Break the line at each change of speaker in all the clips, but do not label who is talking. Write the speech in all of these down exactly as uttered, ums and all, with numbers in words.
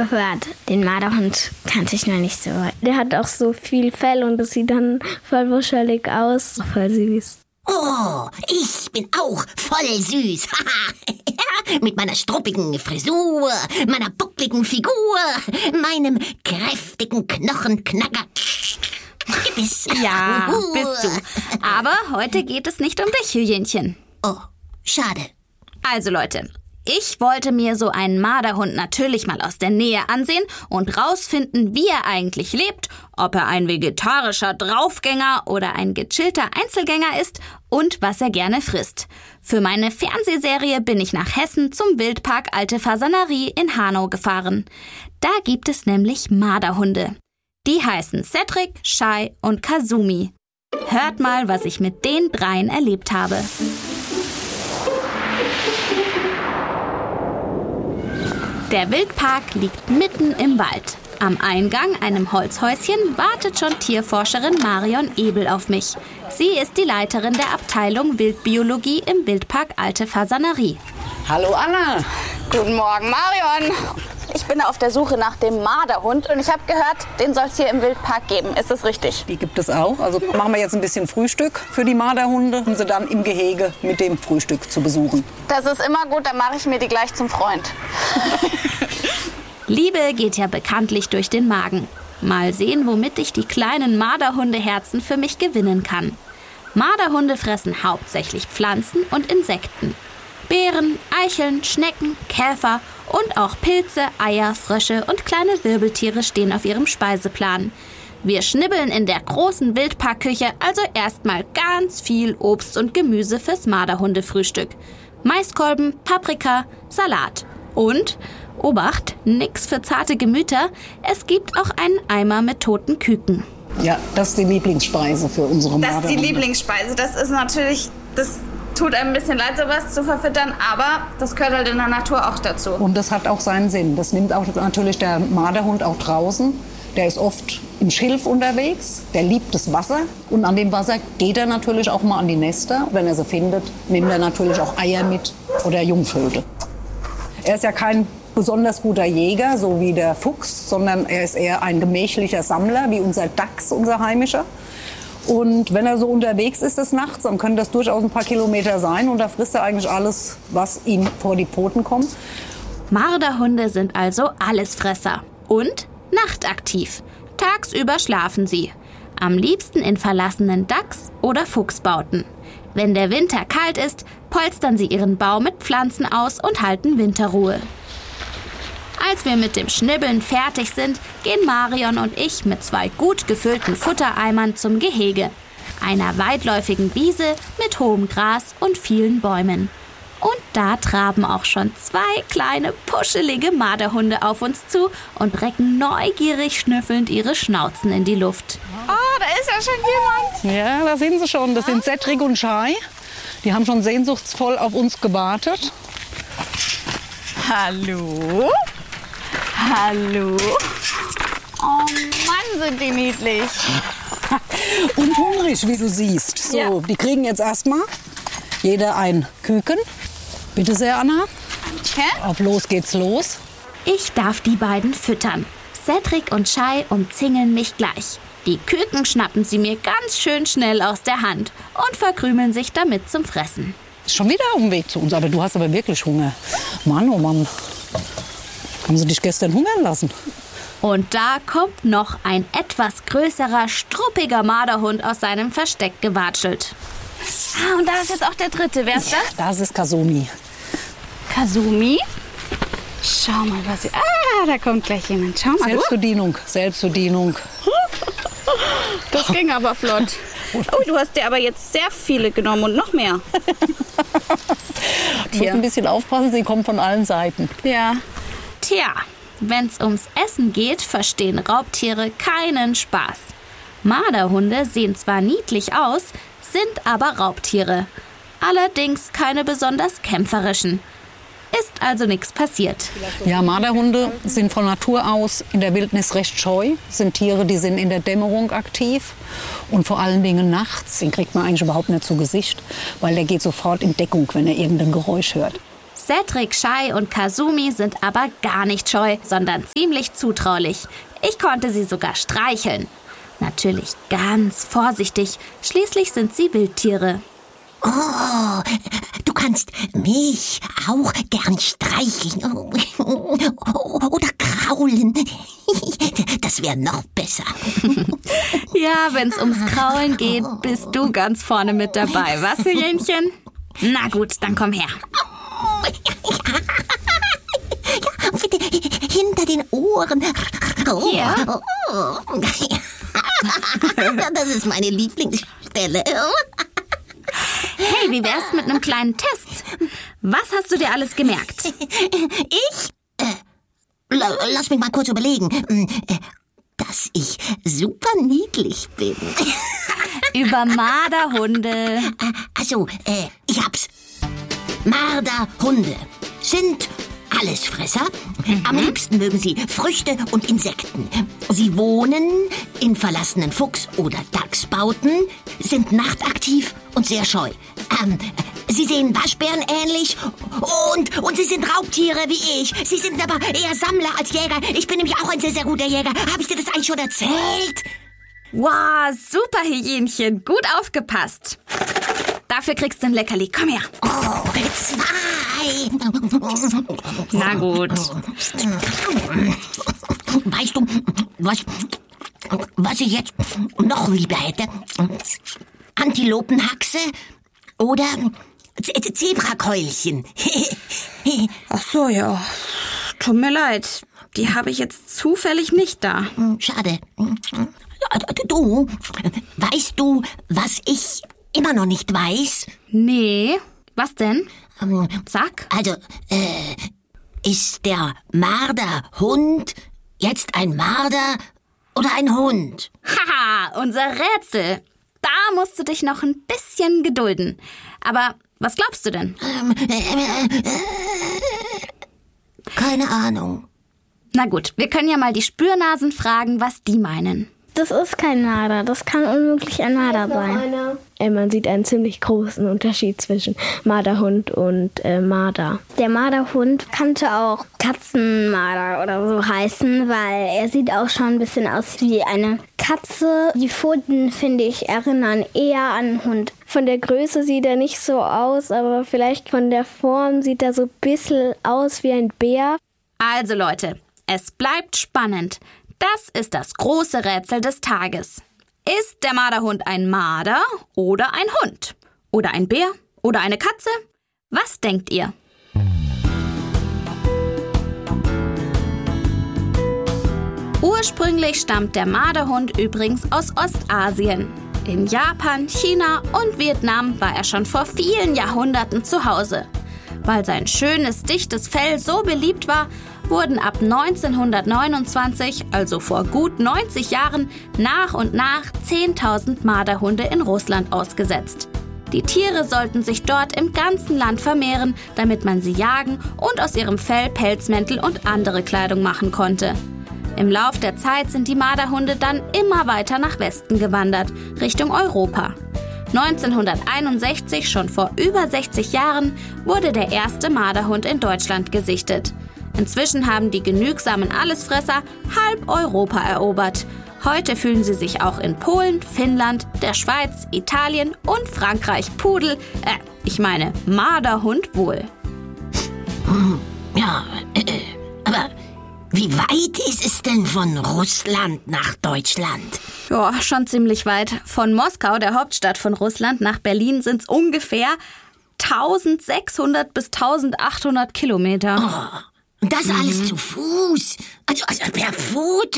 gehört. Den Marderhund kannte ich noch nicht so. Der hat auch so viel Fell und das sieht dann voll wuschelig aus. Voll süß.
Oh, ich bin auch voll süß. Mit meiner struppigen Frisur, meiner buckligen Figur, meinem kräftigen Knochenknacker. Gebiss.
Ja, bist du. Aber heute geht es nicht um dich, Hyänchen.
Oh, schade.
Also Leute, ich wollte mir so einen Marderhund natürlich mal aus der Nähe ansehen und rausfinden, wie er eigentlich lebt, ob er ein vegetarischer Draufgänger oder ein gechillter Einzelgänger ist und was er gerne frisst. Für meine Fernsehserie bin ich nach Hessen zum Wildpark Alte Fasanerie in Hanau gefahren. Da gibt es nämlich Marderhunde. Die heißen Cedric, Shai und Kazumi. Hört mal, was ich mit den dreien erlebt habe. Der Wildpark liegt mitten im Wald. Am Eingang, einem Holzhäuschen, wartet schon Tierforscherin Marion Ebel auf mich. Sie ist die Leiterin der Abteilung Wildbiologie im Wildpark Alte Fasanerie.
Hallo Anna.
Guten Morgen Marion. Ich bin auf der Suche nach dem Marderhund und ich habe gehört, den soll es hier im Wildpark geben. Ist das richtig?
Die gibt es auch. Also machen wir jetzt ein bisschen Frühstück für die Marderhunde, um sie dann im Gehege mit dem Frühstück zu besuchen.
Das ist immer gut, dann mache ich mir die gleich zum Freund.
Liebe geht ja bekanntlich durch den Magen. Mal sehen, womit ich die kleinen Marderhundeherzen für mich gewinnen kann. Marderhunde fressen hauptsächlich Pflanzen und Insekten. Beeren, Eicheln, Schnecken, Käfer und auch Pilze, Eier, Frösche und kleine Wirbeltiere stehen auf ihrem Speiseplan. Wir schnibbeln in der großen Wildparkküche also erstmal ganz viel Obst und Gemüse fürs Marderhundefrühstück. Maiskolben, Paprika, Salat und, Obacht, nix für zarte Gemüter, es gibt auch einen Eimer mit toten Küken.
Ja, das ist die Lieblingsspeise für unsere Marderhunde.
Das ist die Lieblingsspeise. Das ist natürlich, das tut einem ein bisschen leid, sowas zu verfüttern, aber das gehört halt in der Natur auch dazu.
Und das hat auch seinen Sinn. Das nimmt auch natürlich der Marderhund auch draußen. Der ist oft im Schilf unterwegs, der liebt das Wasser. Und an dem Wasser geht er natürlich auch mal an die Nester. Wenn er sie findet, nimmt er natürlich auch Eier mit oder Jungvögel. Er ist ja kein besonders guter Jäger, so wie der Fuchs, sondern er ist eher ein gemächlicher Sammler, wie unser Dachs, unser heimischer. Und wenn er so unterwegs ist des Nachts, dann können das durchaus ein paar Kilometer sein. Und da frisst er eigentlich alles, was ihm vor die Pfoten kommt.
Marderhunde sind also Allesfresser und nachtaktiv. Tagsüber schlafen sie. Am liebsten in verlassenen Dachs- oder Fuchsbauten. Wenn der Winter kalt ist, polstern sie ihren Bau mit Pflanzen aus und halten Winterruhe. Als wir mit dem Schnibbeln fertig sind, gehen Marion und ich mit zwei gut gefüllten Futtereimern zum Gehege. Einer weitläufigen Wiese mit hohem Gras und vielen Bäumen. Und da traben auch schon zwei kleine, puschelige Marderhunde auf uns zu und recken neugierig schnüffelnd ihre Schnauzen in die Luft.
Oh, da ist ja schon jemand.
Ja, da sind sie schon. Das sind Cedric und Shai. Die haben schon sehnsuchtsvoll auf uns gewartet.
Hallo? Hallo? Oh Mann, sind die niedlich.
Und hungrig, wie du siehst. So, ja. Die kriegen jetzt erstmal jeder ein Küken. Bitte sehr, Anna.
Okay.
Auf los geht's los.
Ich darf die beiden füttern. Cedric und Shai umzingeln mich gleich. Die Küken schnappen sie mir ganz schön schnell aus der Hand und verkrümeln sich damit zum Fressen.
Ist schon wieder auf dem Weg zu uns, aber du hast aber wirklich Hunger. Mann, oh Mann. Haben sie dich gestern hungern lassen?
Und da kommt noch ein etwas größerer, struppiger Marderhund aus seinem Versteck gewatschelt.
Ah, und da ist jetzt auch der dritte. Wer ist das?
Das ist Kazumi.
Kazumi? Schau mal, was sie... Ah, da kommt gleich jemand. Schau mal.
Selbstbedienung, Selbstbedienung.
Das ging aber flott. Oh, du hast dir aber jetzt sehr viele genommen und noch mehr.
Ich muss ein bisschen aufpassen, sie kommen von allen Seiten.
Ja.
Tja, wenn's ums Essen geht, verstehen Raubtiere keinen Spaß. Marderhunde sehen zwar niedlich aus, sind aber Raubtiere. Allerdings keine besonders kämpferischen. Ist also nichts passiert.
Ja, Marderhunde sind von Natur aus in der Wildnis recht scheu. Sind Tiere, die sind in der Dämmerung aktiv. Und vor allen Dingen nachts, den kriegt man eigentlich überhaupt nicht zu Gesicht, weil der geht sofort in Deckung, wenn er irgendein Geräusch hört.
Cedric, Shai und Kasumi sind aber gar nicht scheu, sondern ziemlich zutraulich. Ich konnte sie sogar streicheln. Natürlich ganz vorsichtig, schließlich sind sie Wildtiere.
Oh, du kannst mich auch gern streicheln oder kraulen. Das wäre noch besser.
Ja, wenn's ums Kraulen geht, bist du ganz vorne mit dabei, was, Hähnchen? Na gut, dann komm her.
Ja, bitte, hinter den Ohren.
Hier?
Das ist meine Lieblingsstelle.
Hey, wie wär's mit einem kleinen Test? Was hast du dir alles gemerkt?
Ich? Äh, la- lass mich mal kurz überlegen. Äh, dass ich super niedlich bin.
Über Marderhunde.
Also, äh, ich hab's. Marderhunde sind Allesfresser. Mhm. Am liebsten mögen sie Früchte und Insekten. Sie wohnen in verlassenen Fuchs- oder Dachsbauten, sind nachtaktiv und sehr scheu. Ähm, sie sehen Waschbären ähnlich und, und sie sind Raubtiere wie ich. Sie sind aber eher Sammler als Jäger. Ich bin nämlich auch ein sehr, sehr guter Jäger. Habe ich dir das eigentlich schon erzählt?
Wow, super, Hähnchen. Gut aufgepasst. Dafür kriegst du ein Leckerli. Komm her.
Oh, zwei.
Na gut.
Weißt du, was, was ich jetzt noch lieber hätte? Antilopenhaxe oder Z- Zebrakeulchen.
Ach so, ja. Tut mir leid. Die habe ich jetzt zufällig nicht da.
Schade. Du, weißt du, was ich immer noch nicht weiß?
Nee. Was denn? Sag.
Also, äh, ist der Marderhund jetzt ein Marder oder ein Hund?
Haha, unser Rätsel. Da musst du dich noch ein bisschen gedulden. Aber was glaubst du denn?
Ähm, äh, äh, keine Ahnung.
Na gut, wir können ja mal die Spürnasen fragen, was die meinen.
Das ist kein Marder, das kann unmöglich ein Marder sein. Äh, man sieht einen ziemlich großen Unterschied zwischen Marderhund und äh, Marder. Der Marderhund könnte auch Katzenmarder oder so heißen, weil er sieht auch schon ein bisschen aus wie eine Katze. Die Pfoten, finde ich, erinnern eher an einen Hund. Von der Größe sieht er nicht so aus, aber vielleicht von der Form sieht er so ein bisschen aus wie ein Bär.
Also Leute, es bleibt spannend. Das ist das große Rätsel des Tages. Ist der Marderhund ein Marder oder ein Hund? Oder ein Bär? Oder eine Katze? Was denkt ihr? Ursprünglich stammt der Marderhund übrigens aus Ostasien. In Japan, China und Vietnam war er schon vor vielen Jahrhunderten zu Hause. Weil sein schönes, dichtes Fell so beliebt war, wurden ab neunzehnhundertneunundzwanzig, also vor gut neunzig Jahren, nach und nach zehntausend Marderhunde in Russland ausgesetzt. Die Tiere sollten sich dort im ganzen Land vermehren, damit man sie jagen und aus ihrem Fell Pelzmäntel und andere Kleidung machen konnte. Im Lauf der Zeit sind die Marderhunde dann immer weiter nach Westen gewandert, Richtung Europa. neunzehnhunderteinundsechzig, schon vor über sechzig Jahren, wurde der erste Marderhund in Deutschland gesichtet. Inzwischen haben die genügsamen Allesfresser halb Europa erobert. Heute fühlen sie sich auch in Polen, Finnland, der Schweiz, Italien und Frankreich Pudel, äh, ich meine Marderhund wohl.
Ja, äh, aber wie weit ist es denn von Russland nach Deutschland?
Ja, schon ziemlich weit. Von Moskau, der Hauptstadt von Russland, nach Berlin sind es ungefähr eintausendsechshundert bis eintausendachthundert Kilometer.
Oh. Und das mhm. alles zu Fuß, also, also per Pfote.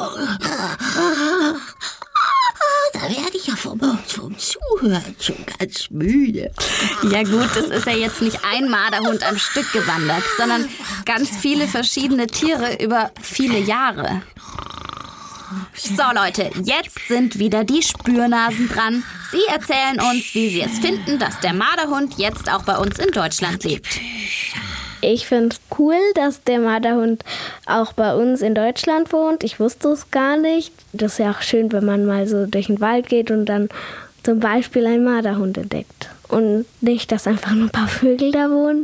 Da werde ich ja vom, vom Zuhören schon ganz müde.
Ja gut, das ist ja jetzt nicht ein Marderhund am Stück gewandert, sondern ganz viele verschiedene Tiere über viele Jahre. So Leute, jetzt sind wieder die Spürnasen dran. Sie erzählen uns, wie sie es finden, dass der Marderhund jetzt auch bei uns in Deutschland lebt.
Ich finde es cool, dass der Marderhund auch bei uns in Deutschland wohnt. Ich wusste es gar nicht. Das ist ja auch schön, wenn man mal so durch den Wald geht und dann zum Beispiel einen Marderhund entdeckt. Und nicht, dass einfach nur ein paar Vögel da wohnen.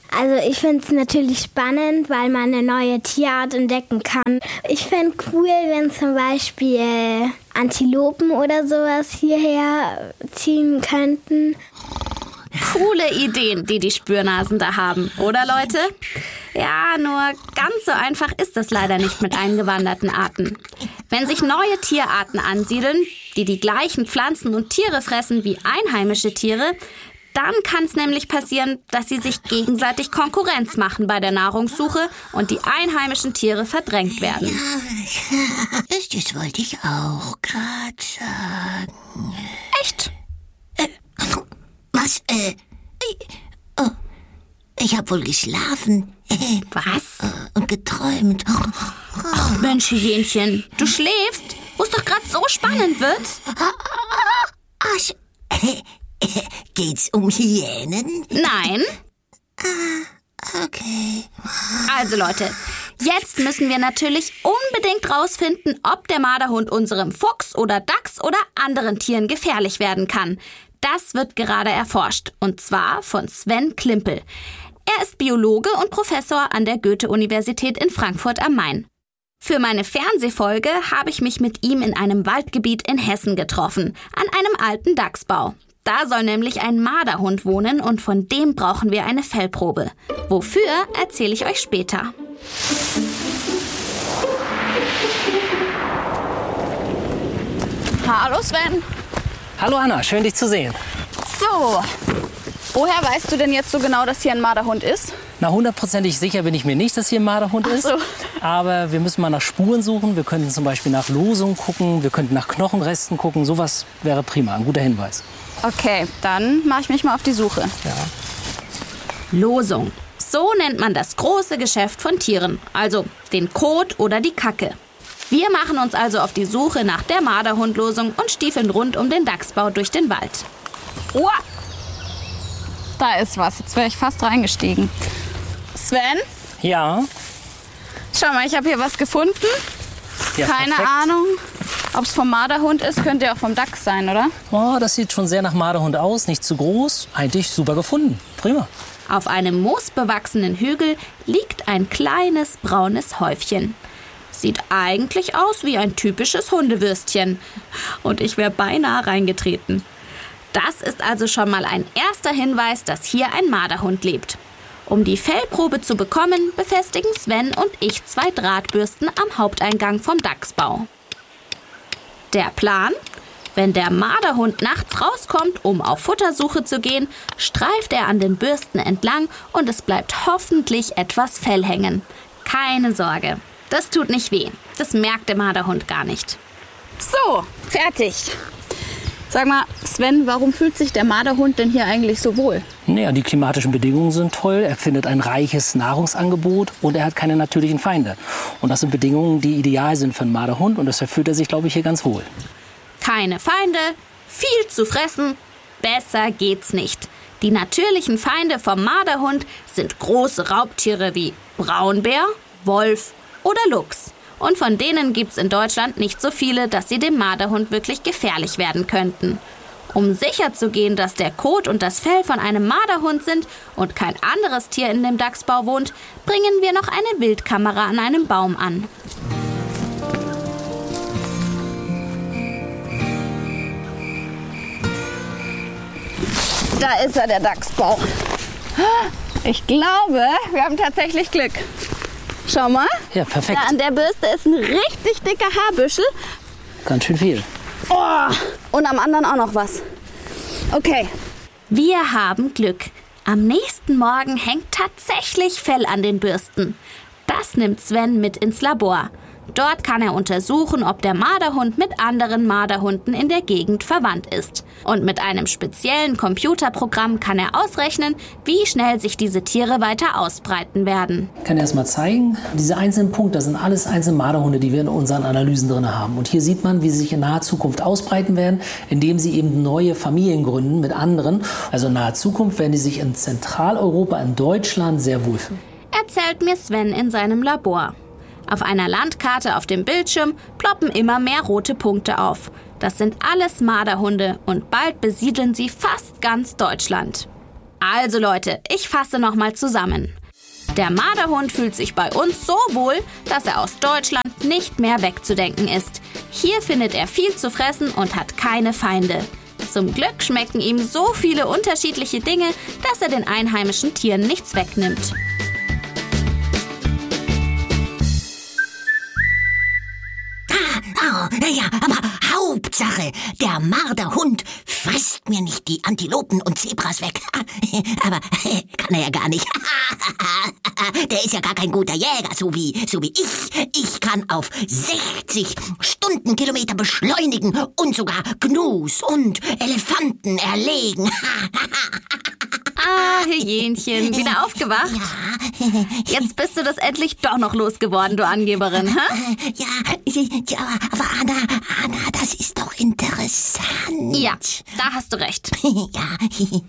Also ich finde es natürlich spannend, weil man eine neue Tierart entdecken kann. Ich fände cool, wenn zum Beispiel Antilopen oder sowas hierher ziehen könnten.
Coole Ideen, die die Spürnasen da haben, oder Leute? Ja, nur ganz so einfach ist es leider nicht mit eingewanderten Arten. Wenn sich neue Tierarten ansiedeln, die die gleichen Pflanzen und Tiere fressen wie einheimische Tiere, dann kann es nämlich passieren, dass sie sich gegenseitig Konkurrenz machen bei der Nahrungssuche und die einheimischen Tiere verdrängt werden.
Ja, das wollte ich auch gerade sagen.
Echt?
Äh, was? Äh, oh, ich habe wohl geschlafen.
Was?
Und geträumt.
Ach, Menschenjähnchen, du schläfst, wo es doch gerade so spannend wird.
Ach, äh, geht's um Hyänen?
Nein.
Ah, okay.
Also Leute, jetzt müssen wir natürlich unbedingt rausfinden, ob der Marderhund unserem Fuchs oder Dachs oder anderen Tieren gefährlich werden kann. Das wird gerade erforscht, und zwar von Sven Klimpel. Er ist Biologe und Professor an der Goethe-Universität in Frankfurt am Main. Für meine Fernsehfolge habe ich mich mit ihm in einem Waldgebiet in Hessen getroffen, an einem alten Dachsbau. Da soll nämlich ein Marderhund wohnen und von dem brauchen wir eine Fellprobe. Wofür, erzähle ich euch später.
Hallo Sven.
Hallo Anna, schön dich zu sehen.
So, woher weißt du denn jetzt so genau, dass hier ein Marderhund ist?
Na, hundertprozentig sicher bin ich mir nicht, dass hier ein Marderhund ist.
Ach so.
Aber wir müssen mal nach Spuren suchen. Wir könnten zum Beispiel nach Losung gucken, wir könnten nach Knochenresten gucken. Sowas wäre prima, ein guter Hinweis.
Okay, dann mache ich mich mal auf die Suche.
Ja.
Losung. So nennt man das große Geschäft von Tieren, also den Kot oder die Kacke. Wir machen uns also auf die Suche nach der Marderhundlosung und stiefeln rund um den Dachsbau durch den Wald.
Uah. Da ist was, jetzt wäre ich fast reingestiegen. Sven,
Ja.
schau mal, ich habe hier was gefunden.
Ja,
Keine
perfekt.
Ahnung, ob es vom Marderhund ist, könnte ja auch vom Dachs sein, oder?
Oh, das sieht schon sehr nach Marderhund aus, nicht zu groß. Eigentlich super gefunden. Prima.
Auf einem moosbewachsenen Hügel liegt ein kleines braunes Häufchen. Sieht eigentlich aus wie ein typisches Hundewürstchen. Und ich wäre beinahe reingetreten. Das ist also schon mal ein erster Hinweis, dass hier ein Marderhund lebt. Um die Fellprobe zu bekommen, befestigen Sven und ich zwei Drahtbürsten am Haupteingang vom Dachsbau. Der Plan? Wenn der Marderhund nachts rauskommt, um auf Futtersuche zu gehen, streift er an den Bürsten entlang und es bleibt hoffentlich etwas Fell hängen. Keine Sorge, das tut nicht weh. Das merkt der Marderhund gar nicht.
So, fertig. Sag mal, Sven, warum fühlt sich der Marderhund denn hier eigentlich so wohl?
Naja, die klimatischen Bedingungen sind toll. Er findet ein reiches Nahrungsangebot und er hat keine natürlichen Feinde. Und das sind Bedingungen, die ideal sind für einen Marderhund und deshalb fühlt er sich, glaube ich, hier ganz wohl.
Keine Feinde, viel zu fressen, besser geht's nicht. Die natürlichen Feinde vom Marderhund sind große Raubtiere wie Braunbär, Wolf oder Luchs. Und von denen gibt's in Deutschland nicht so viele, dass sie dem Marderhund wirklich gefährlich werden könnten. Um sicherzugehen, dass der Kot und das Fell von einem Marderhund sind und kein anderes Tier in dem Dachsbau wohnt, bringen wir noch eine Wildkamera an einem Baum an.
Da ist er, der Dachsbau. Ich glaube, wir haben tatsächlich Glück. Schau mal.
Ja, perfekt.
Da an der Bürste ist ein richtig dicker Haarbüschel.
Ganz schön viel.
Oh, und am anderen auch noch was. Okay.
Wir haben Glück. Am nächsten Morgen hängt tatsächlich Fell an den Bürsten. Das nimmt Sven mit ins Labor. Dort kann er untersuchen, ob der Marderhund mit anderen Marderhunden in der Gegend verwandt ist. Und mit einem speziellen Computerprogramm kann er ausrechnen, wie schnell sich diese Tiere weiter ausbreiten werden.
Ich kann erst mal zeigen, diese einzelnen Punkte, das sind alles einzelne Marderhunde, die wir in unseren Analysen drin haben. Und hier sieht man, wie sie sich in naher Zukunft ausbreiten werden, indem sie eben neue Familien gründen mit anderen. Also in naher Zukunft werden die sich in Zentraleuropa, in Deutschland sehr wohlfühlen.
Erzählt mir Sven in seinem Labor. Auf einer Landkarte auf dem Bildschirm ploppen immer mehr rote Punkte auf. Das sind alles Marderhunde und bald besiedeln sie fast ganz Deutschland. Also Leute, ich fasse nochmal zusammen. Der Marderhund fühlt sich bei uns so wohl, dass er aus Deutschland nicht mehr wegzudenken ist. Hier findet er viel zu fressen und hat keine Feinde. Zum Glück schmecken ihm so viele unterschiedliche Dinge, dass er den einheimischen Tieren nichts wegnimmt.
Ah, oh, ja, aber Hauptsache, der Marderhund frisst mir nicht die Antilopen und Zebras weg. Aber kann er ja gar nicht. Der ist ja gar kein guter Jäger, so wie, so wie ich. Ich kann auf sechzig Stundenkilometer beschleunigen und sogar Gnus und Elefanten erlegen.
Ah, Hyänchen, wieder aufgewacht?
Ja.
Jetzt bist du das endlich doch noch losgeworden, du Angeberin, hä?
Ja, ja, aber Anna, Anna, das ist doch interessant.
Ja, da hast du recht.
Ja.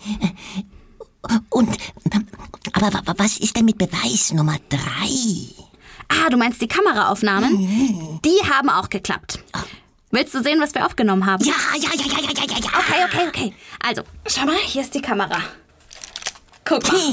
Und, aber was ist denn mit Beweis Nummer drei?
Ah, du meinst die Kameraaufnahmen? Mhm. Die haben auch geklappt. Willst du sehen, was wir aufgenommen haben?
Ja, ja, ja, ja, ja, ja, ja.
Okay, okay, okay. Also, schau mal, hier ist die Kamera. Guck mal.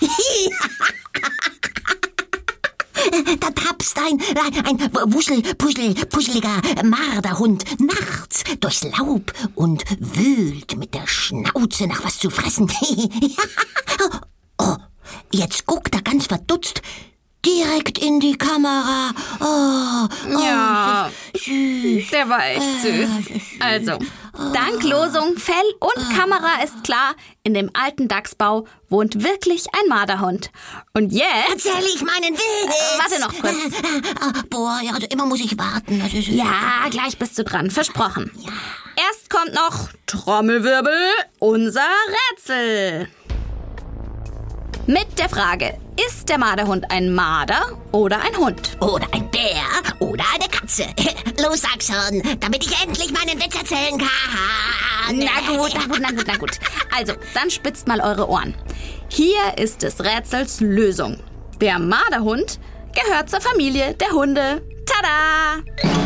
Da tapst ein, ein wuschel, puschel, puscheliger Marderhund nachts durchs Laub und wühlt mit der Schnauze nach was zu fressen. Oh, jetzt guckt er ganz verdutzt direkt in die Kamera. Oh, oh
ja,
süß.
Der war echt süß. Also, dank Losung, Fell und Kamera ist klar, in dem alten Dachsbau wohnt wirklich ein Marderhund. Und jetzt...
Erzähl ich meinen Witz.
Äh, warte noch kurz.
Boah, ja, also immer muss ich warten. Das ist
ja, gleich bist du dran, versprochen.
Ja.
Erst kommt noch, Trommelwirbel, unser Rätsel. Mit der Frage, ist der Marderhund ein Marder oder ein Hund?
Oder ein Bär oder eine Katze. Los, sag schon, damit ich endlich meinen Witz erzählen kann.
Na gut, na gut, na gut, na gut. Also, dann spitzt mal eure Ohren. Hier ist des Rätsels Lösung. Der Marderhund gehört zur Familie der Hunde. Tada!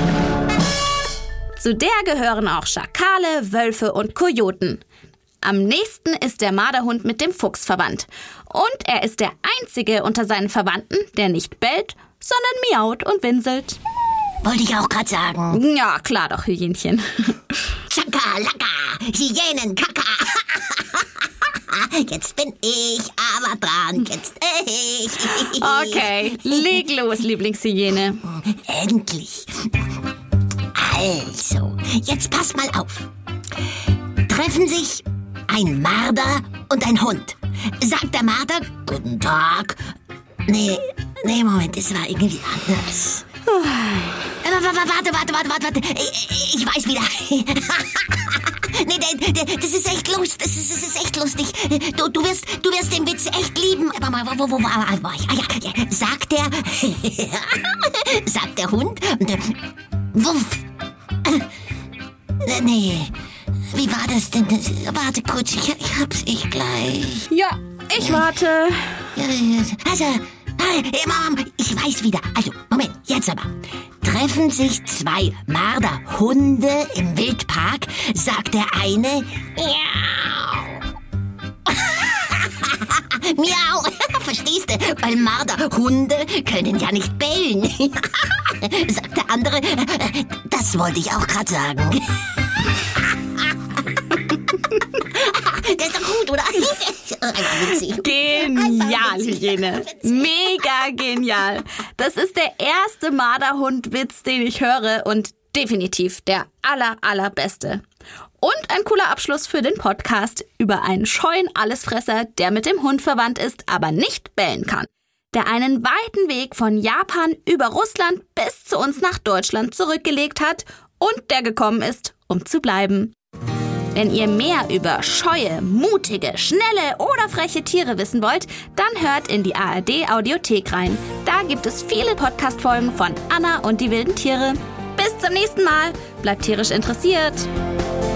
Zu der gehören auch Schakale, Wölfe und Kojoten. Am nächsten ist der Marderhund mit dem Fuchs verwandt. Und er ist der einzige unter seinen Verwandten, der nicht bellt, sondern miaut und winselt.
Wollte ich auch gerade sagen.
Ja, klar doch, Hyänchen.
Chaka, laka, Hyänen, kaka. Jetzt bin ich aber dran, jetzt ich.
Okay, leg los, Lieblingshyäne.
Endlich. Also, jetzt pass mal auf. Treffen sich ein Marder und ein Hund. Sagt der Marder, guten Tag. Nee, nee, Moment, es war irgendwie anders. Warte, warte, warte, warte, warte. Ich, ich weiß wieder. Nee, das ist echt lustig. Das ist, das ist echt lustig. Du, du, wirst, du wirst den Witz echt lieben. Aber mal, wo, wo, wo war ich? Ah, ja, ja. Sagt der... sagt der Hund... Wuff. Äh, nee... Wie war das denn? Das, warte kurz, ich, ich hab's ich gleich.
Ja, ich warte.
Also, ich weiß wieder. Also, Moment, jetzt aber. Treffen sich zwei Marderhunde im Wildpark, sagt der eine Miau. Miau, verstehst du? Weil Marderhunde können ja nicht bellen. Sagt der andere, das wollte ich auch gerade sagen. Der ist doch gut, oder?
Genial, Hyäne. Mega genial. Das ist der erste Marderhund-Witz, den ich höre und definitiv der aller, allerbeste. Und ein cooler Abschluss für den Podcast über einen scheuen Allesfresser, der mit dem Hund verwandt ist, aber nicht bellen kann. Der einen weiten Weg von Japan über Russland bis zu uns nach Deutschland zurückgelegt hat und der gekommen ist, um zu bleiben. Wenn ihr mehr über scheue, mutige, schnelle oder freche Tiere wissen wollt, dann hört in die A R D-Audiothek rein. Da gibt es viele Podcast-Folgen von Anna und die wilden Tiere. Bis zum nächsten Mal. Bleibt tierisch interessiert.